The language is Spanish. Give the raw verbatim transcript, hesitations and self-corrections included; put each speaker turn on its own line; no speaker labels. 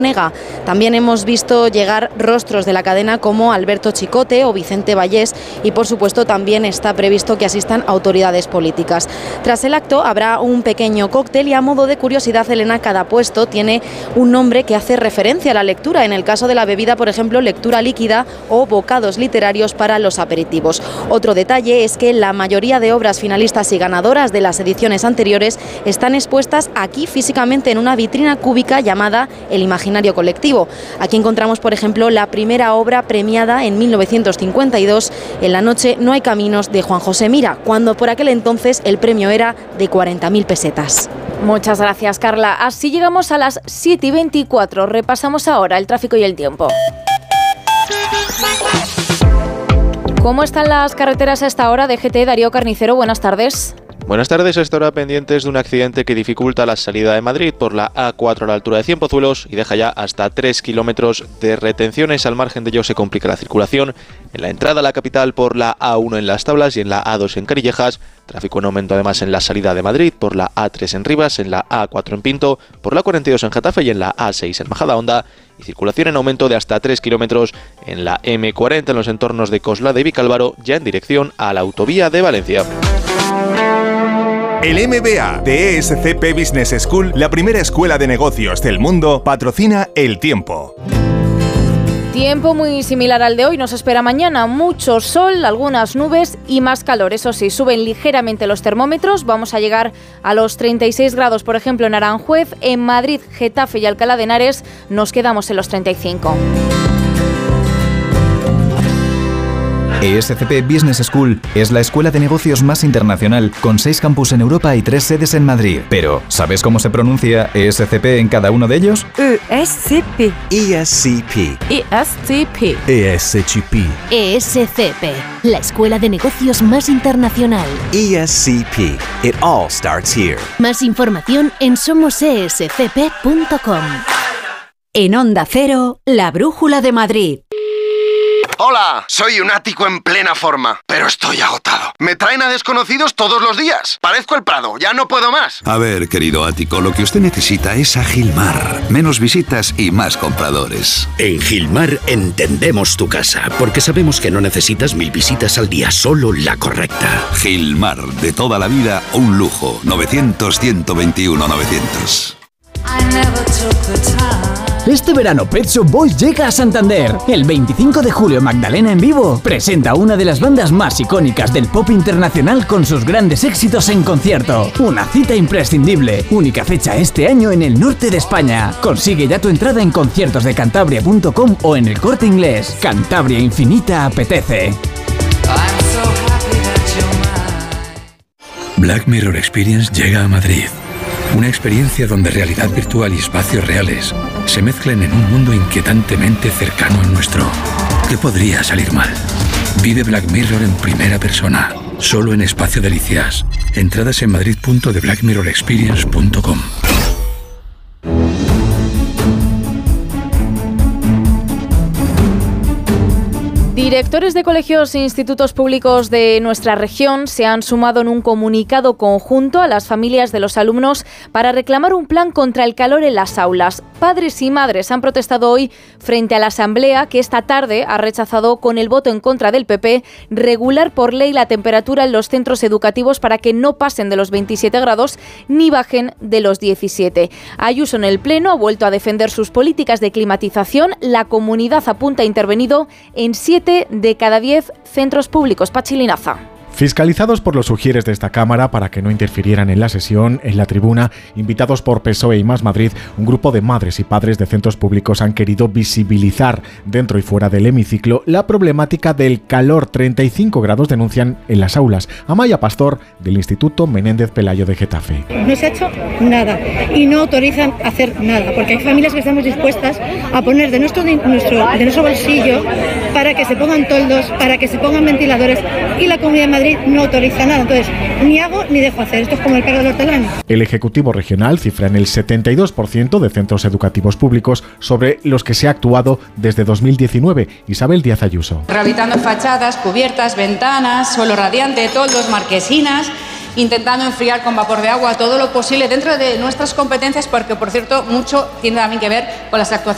Nega. También hemos visto llegar rostros de la cadena como Alberto Chicote o Vicente Vallés y por supuesto también está previsto que asistan autoridades políticas. Tras el acto habrá un pequeño cóctel y a modo de curiosidad, Elena, cada puesto tiene un nombre que hace referencia a la lectura. En el caso de la bebida, por ejemplo, lectura líquida o bocados literarios para los aperitivos. Otro detalle es que la mayoría de obras finalistas y ganadoras de las ediciones anteriores están expuestas aquí físicamente en una vitrina cúbica llamada El Imaginario Colectivo. Aquí encontramos, por ejemplo, la primera obra premiada en mil novecientos cincuenta y dos, En la noche no hay caminos, de Juan José Mira, cuando por aquel entonces el premio era de cuarenta mil pesetas.
Muchas gracias, Carla. Así llegamos a las siete y veinticuatro. Repasamos ahora el tráfico y el tiempo. ¿Cómo están las carreteras a esta hora? D G T, Darío Carnicero, buenas tardes.
Buenas tardes, a esta hora pendientes de un accidente que dificulta la salida de Madrid por la A cuatro a la altura de Cienpozuelos y deja ya hasta tres kilómetros de retenciones. Al margen de ello se complica la circulación en la entrada a la capital por la A uno en Las Tablas y en la A dos en Canillejas. Tráfico en aumento además en la salida de Madrid por la A tres en Rivas, en la A cuatro en Pinto, por la cuarenta y dos en Getafe y en la A seis en Majadahonda. Y circulación en aumento de hasta tres kilómetros en la eme cuarenta en los entornos de Coslada y Vicálvaro, ya en dirección a la autovía de Valencia.
El M B A de E S C P Business School, la primera escuela de negocios del mundo, patrocina El Tiempo.
Tiempo muy similar al de hoy, nos espera mañana mucho sol, algunas nubes y más calor. Eso sí, suben ligeramente los termómetros, vamos a llegar a los treinta y seis grados, por ejemplo, en Aranjuez. En Madrid, Getafe y Alcalá de Henares nos quedamos en los treinta y cinco.
E S C P Business School es la escuela de negocios más internacional, con seis campus en Europa y tres sedes en Madrid. Pero, ¿sabes cómo se pronuncia E S C P en cada uno de ellos?
E S C P.
E S C P.
E S C P.
E S C P.
E S C P, la escuela de negocios más internacional.
E S C P. It all starts here.
Más información en somos e s c p punto com.
En Onda Cero, la Brújula de Madrid.
Hola, soy un ático en plena forma, pero estoy agotado. Me traen a desconocidos todos los días. Parezco el Prado, ya no puedo más.
A ver, querido ático, lo que usted necesita es a Gilmar. Menos visitas y más compradores.
En Gilmar entendemos tu casa, porque sabemos que no necesitas mil visitas al día, solo la correcta.
Gilmar, de toda la vida, un lujo. novecientos, ciento veintiuno, novecientos.
Este verano Pet Shop Boys llega a Santander. El veinticinco de julio Magdalena en vivo presenta una de las bandas más icónicas del pop internacional con sus grandes éxitos en concierto. Una cita imprescindible, única fecha este año en el norte de España. Consigue ya tu entrada en conciertos de cantabria punto com o en El Corte Inglés. Cantabria Infinita apetece.
Black Mirror Experience llega a Madrid. Una experiencia donde realidad virtual y espacios reales se mezclan en un mundo inquietantemente cercano al nuestro. ¿Qué podría salir mal? Vive Black Mirror en primera persona, solo en Espacio Delicias. Entradas en madrid punto de black mirror experience punto com.
Directores de colegios e institutos públicos de nuestra región se han sumado en un comunicado conjunto a las familias de los alumnos para reclamar un plan contra el calor en las aulas. Padres y madres han protestado hoy frente a la Asamblea, que esta tarde ha rechazado con el voto en contra del P P regular por ley la temperatura en los centros educativos para que no pasen de los veintisiete grados ni bajen de los diecisiete. Ayuso en el Pleno ha vuelto a defender sus políticas de climatización. La comunidad apunta a intervenido en siete de cada diez centros públicos. Pachi Linaza.
Fiscalizados por los ujieres de esta Cámara para que no interfirieran en la sesión, en la tribuna, invitados por P S O E y Más Madrid, un grupo de madres y padres de centros públicos han querido visibilizar dentro y fuera del hemiciclo la problemática del calor. treinta y cinco grados denuncian en las aulas. Amaya Pastor, del Instituto Menéndez Pelayo de Getafe.
No se ha hecho nada y no autorizan hacer nada, porque hay familias que estamos dispuestas a poner de nuestro, de nuestro, de nuestro bolsillo para que se pongan toldos, para que se pongan ventiladores, y la Comunidad de Madrid no autoriza nada. Entonces, ni hago ni dejo hacer. Esto es como el perro del hortelano.
El Ejecutivo Regional cifra en el setenta y dos por ciento de centros educativos públicos sobre los que se ha actuado desde dos mil diecinueve. Isabel Díaz Ayuso.
Rehabilitando fachadas, cubiertas, ventanas, suelo radiante, toldos, marquesinas, intentando enfriar con vapor de agua todo lo posible dentro de nuestras competencias, porque, por cierto, mucho tiene también que ver con las actuaciones